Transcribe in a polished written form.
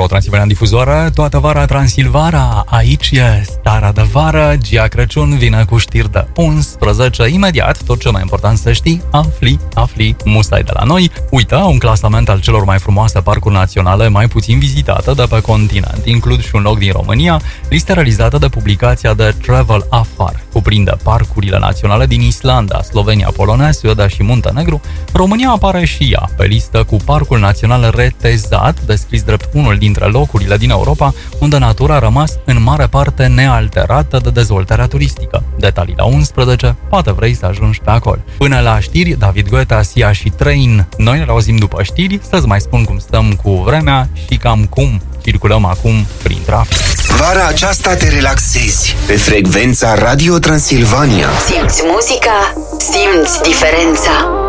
Transilvania Difuzoară, toată vara Transilvara, aici e starea de vară, Gia Crăciun vine cu știri de 11, imediat, tot ce mai important să știi, afli musai de la noi. Uită, un clasament al celor mai frumoase parcuri naționale mai puțin vizitate de pe continent, includ și un loc din România, lista realizată de publicația de Travel Afar, cuprinde parcurile naționale din Islanda, Slovenia, Polonia, Suedia și Muntenegru. România apare și ea pe listă cu Parcul Național Retezat, descris drept unul dintre locurile din Europa unde natura a rămas în mare parte nealterată de dezvoltarea turistică. Detalii la 11, poate vrei să ajungi pe acolo. Până la știri, David Guetta, Sia și Train. Noi ne auzim după știri, să-ți mai spun cum stăm cu vremea și cam cum circulăm acum prin trafic. Vara aceasta te relaxezi pe frecvența Radio Transilvania. Simți muzica, simți diferența.